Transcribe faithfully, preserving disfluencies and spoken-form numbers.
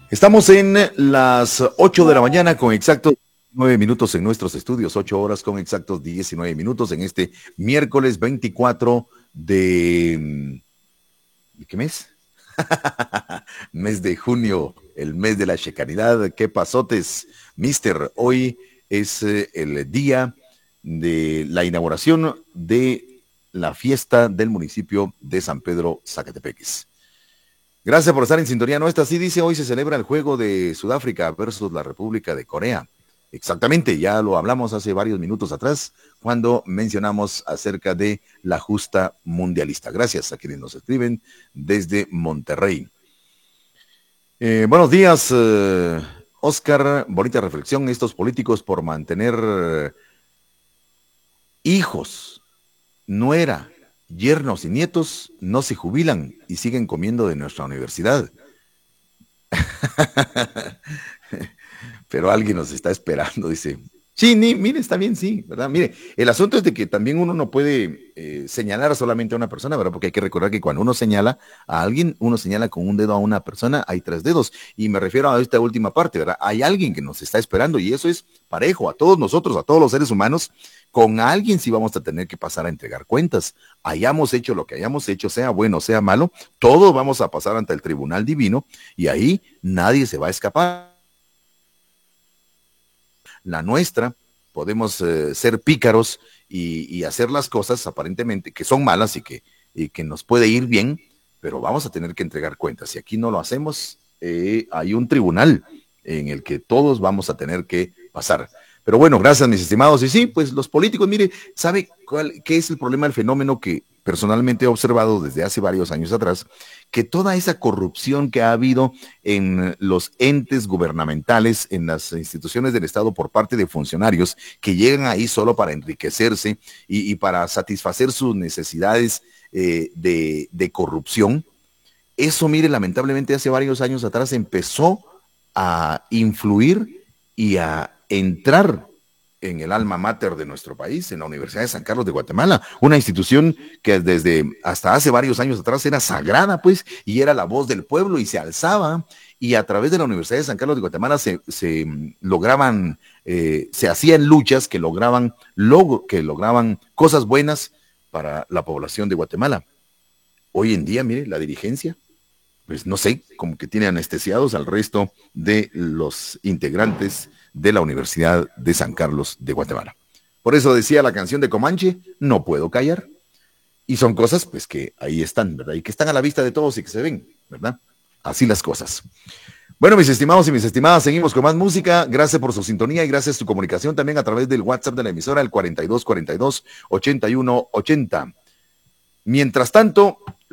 Estamos en las ocho de la mañana con exactos nueve minutos en nuestros estudios, ocho horas con exactos diecinueve minutos en este miércoles veinticuatro de... ¿de qué mes? Mes de junio, el mes de la checanidad. ¿Qué pasotes, mister? Hoy es eh, el día de la inauguración de la fiesta del municipio de San Pedro Zacatepeques. Gracias por estar en sintonía nuestra. Así dice, hoy se celebra el juego de Sudáfrica versus la República de Corea. Exactamente, ya lo hablamos hace varios minutos atrás, cuando mencionamos acerca de la justa mundialista. Gracias a quienes nos escriben desde Monterrey. Eh, buenos días, eh, Oscar. Bonita reflexión. Estos políticos por mantener eh, hijos, nuera, yernos y nietos no se jubilan y siguen comiendo de nuestra universidad. Pero alguien nos está esperando, dice. Sí, ni, mire, está bien, sí, ¿verdad? Mire, el asunto es de que también uno no puede eh, señalar solamente a una persona, ¿verdad? Porque hay que recordar que cuando uno señala a alguien, uno señala con un dedo a una persona, hay tres dedos. Y me refiero a esta última parte, ¿verdad? Hay alguien que nos está esperando y eso es parejo a todos nosotros, a todos los seres humanos. Con alguien sí vamos a tener que pasar a entregar cuentas. Hayamos hecho lo que hayamos hecho, sea bueno, sea malo, todos vamos a pasar ante el tribunal divino y ahí nadie se va a escapar. La nuestra, podemos eh, ser pícaros y, y hacer las cosas aparentemente que son malas y que, y que nos puede ir bien, pero vamos a tener que entregar cuentas. Si aquí no lo hacemos, eh, hay un tribunal en el que todos vamos a tener que pasar. Pero bueno, gracias mis estimados. Y sí, pues los políticos, mire, ¿sabe cuál, qué es el problema del fenómeno que personalmente he observado desde hace varios años atrás? Que toda esa corrupción que ha habido en los entes gubernamentales, en las instituciones del Estado por parte de funcionarios que llegan ahí solo para enriquecerse y, y para satisfacer sus necesidades eh, de, de corrupción, eso, mire, lamentablemente hace varios años atrás empezó a influir y a entrar en el alma mater de nuestro país, en la Universidad de San Carlos de Guatemala, una institución que desde hasta hace varios años atrás era sagrada, pues, y era la voz del pueblo y se alzaba, y a través de la Universidad de San Carlos de Guatemala se, se lograban, eh, se hacían luchas que lograban, logro, que lograban cosas buenas para la población de Guatemala. Hoy en día, mire, la dirigencia, pues no sé, como que tiene anestesiados al resto de los integrantes de la Universidad de San Carlos de Guatemala. Por eso decía la canción de Comanche, no puedo callar. Y son cosas, pues, que ahí están, ¿verdad? Y que están a la vista de todos y que se ven, ¿verdad? Así las cosas. Bueno, mis estimados y mis estimadas, seguimos con más música. Gracias por su sintonía y gracias por su comunicación también a través del WhatsApp de la emisora, el cuarenta y dos cuarenta y dos ochenta y uno ochenta. Mientras tanto...